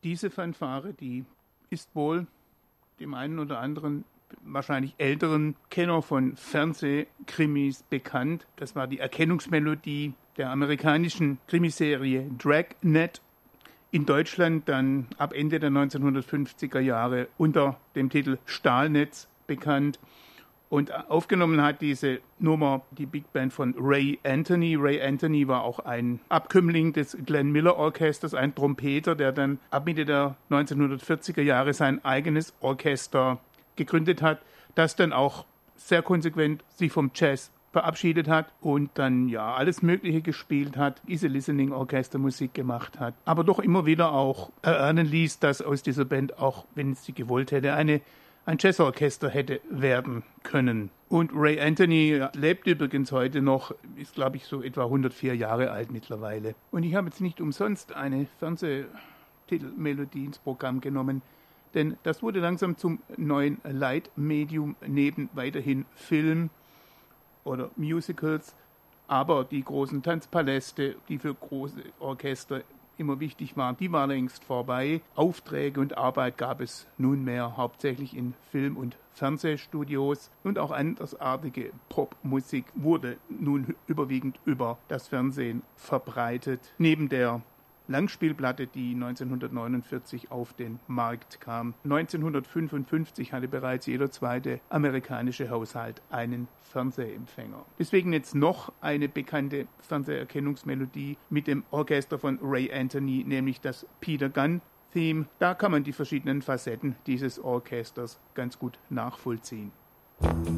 Diese Fanfare, die ist wohl dem einen oder anderen wahrscheinlich älteren Kenner von Fernsehkrimis bekannt. Das war die Erkennungsmelodie der amerikanischen Krimiserie Dragnet. In Deutschland dann ab Ende der 1950er Jahre unter dem Titel Stahlnetz bekannt. Und aufgenommen hat diese Nummer die Big Band von Ray Anthony. Ray Anthony war auch ein Abkömmling des Glenn Miller Orchesters, ein Trompeter, der dann ab Mitte der 1940er Jahre sein eigenes Orchester gegründet hat, das dann auch sehr konsequent sich vom Jazz verabschiedet hat und dann ja alles Mögliche gespielt hat, Easy Listening Orchestermusik gemacht hat, aber doch immer wieder auch erahnen ließ, dass aus dieser Band, auch wenn sie gewollt hätte, ein Jazzorchester hätte werden können. Und Ray Anthony lebt übrigens heute noch, ist glaube ich so etwa 104 Jahre alt mittlerweile. Und ich habe jetzt nicht umsonst eine Fernsehtitelmelodie ins Programm genommen, denn das wurde langsam zum neuen Leitmedium neben weiterhin Film oder Musicals, aber die großen Tanzpaläste, die für große Orchester immer wichtig waren, die waren längst vorbei. Aufträge und Arbeit gab es nunmehr hauptsächlich in Film- und Fernsehstudios und auch andersartige Popmusik wurde nun überwiegend über das Fernsehen verbreitet. Neben der Langspielplatte, die 1949 auf den Markt kam. 1955 hatte bereits jeder zweite amerikanische Haushalt einen Fernsehempfänger. Deswegen jetzt noch eine bekannte Fernseherkennungsmelodie mit dem Orchester von Ray Anthony, nämlich das Peter Gunn Theme. Da kann man die verschiedenen Facetten dieses Orchesters ganz gut nachvollziehen.